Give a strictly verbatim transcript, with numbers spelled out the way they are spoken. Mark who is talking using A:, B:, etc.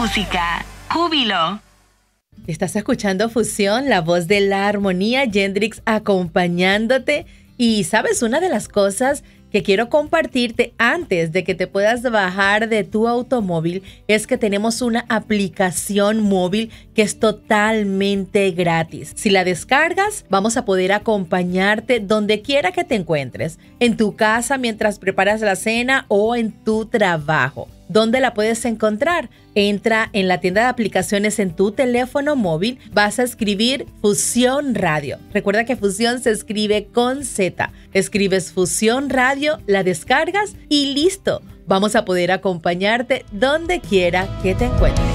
A: música. Júbilo.
B: Estás escuchando Fusión, la voz de la armonía, Yendrix acompañándote. Y sabes, una de las cosas que quiero compartirte antes de que te puedas bajar de tu automóvil es que tenemos una aplicación móvil que es totalmente gratis. Si la descargas, vamos a poder acompañarte donde quiera que te encuentres, en tu casa mientras preparas la cena o en tu trabajo. ¿Dónde la puedes encontrar? Entra en la tienda de aplicaciones en tu teléfono móvil, vas a escribir Fusión Radio. Recuerda que Fusión se escribe con Z. Escribes Fusión Radio, la descargas y listo. Vamos a poder acompañarte donde quiera que te encuentres.